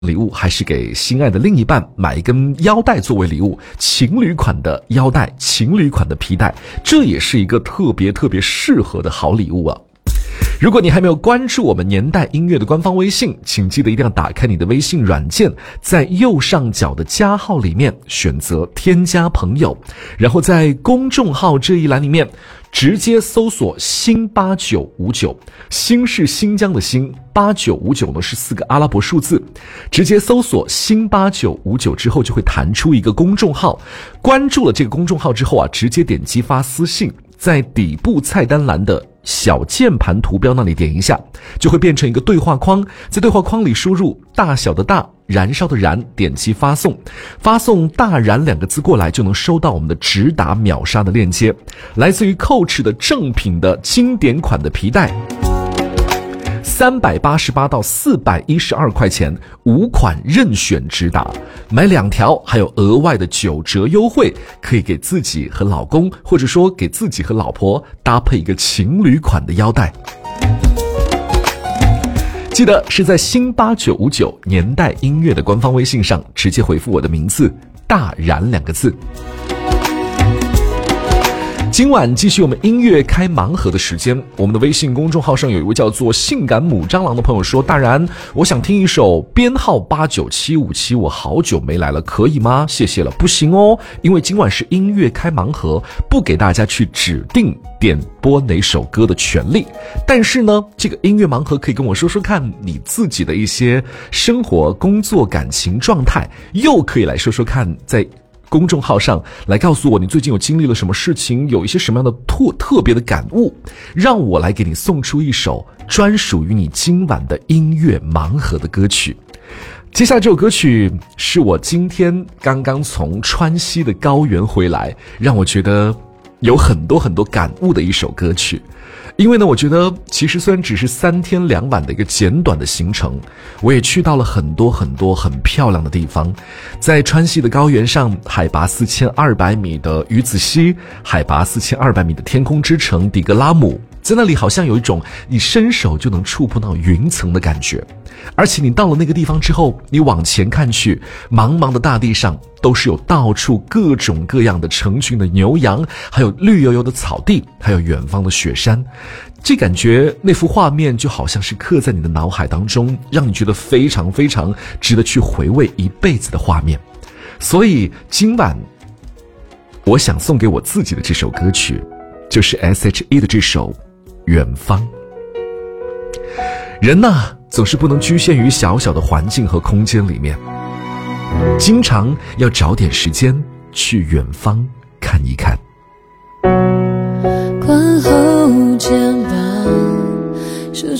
礼物还是给心爱的另一半买一根腰带作为礼物，情侣款的腰带，情侣款的皮带，这也是一个特别适合的好礼物啊。如果你还没有关注我们年代音乐的官方微信，请记得一定要打开你的微信软件，在右上角的加号里面选择添加朋友，然后在公众号这一栏里面直接搜索新8959，新是新疆的新，8959呢是4个阿拉伯数字，直接搜索新8959之后就会弹出一个公众号，关注了这个公众号之后啊，直接点击发私信，在底部菜单栏的小键盘图标那里点一下，就会变成一个对话框，在对话框里输入大小的大，燃烧的燃，点击发送，发送大燃2个字过来，就能收到我们的直达秒杀的链接，来自于 Coach 的正品的经典款的皮带，388到412块钱，5款任选直达，买2条还有额外的9折优惠，可以给自己和老公，或者说给自己和老婆搭配一个情侣款的腰带。记得是在新8959年代音乐的官方微信上直接回复我的名字大燃2个字。今晚继续我们音乐开盲盒的时间，我们的微信公众号上有一位叫做性感母蟑螂的朋友说，大然，我想听一首编号89757，我好久没来了，可以吗？谢谢了。不行哦，因为今晚是音乐开盲盒，不给大家去指定点播哪首歌的权利，但是呢，这个音乐盲盒可以跟我说说看你自己的一些生活、工作、感情状态，又可以来说说看在公众号上来告诉我你最近有经历了什么事情，有一些什么样的特别的感悟，让我来给你送出一首专属于你今晚的音乐盲盒的歌曲。接下来这首歌曲是我今天刚刚从川西的高原回来，让我觉得有很多感悟的一首歌曲。因为呢，我觉得其实虽然只是3天2晚的一个简短的行程，我也去到了很多很漂亮的地方。在川西的高原上，海拔4200米的鱼子西，海拔4200米的天空之城底格拉姆，在那里好像有一种你伸手就能触碰到云层的感觉。而且你到了那个地方之后，你往前看去，茫茫的大地上都是有到处各种各样的成群的牛羊，还有绿油油的草地，还有远方的雪山。这感觉那幅画面就好像是刻在你的脑海当中，让你觉得非常值得去回味一辈子的画面。所以今晚我想送给我自己的这首歌曲，就是 S.H.E 的这首远方。人呐，总是不能局限于小小的环境和空间里面，经常要找点时间去远方看一看。 观后肩膀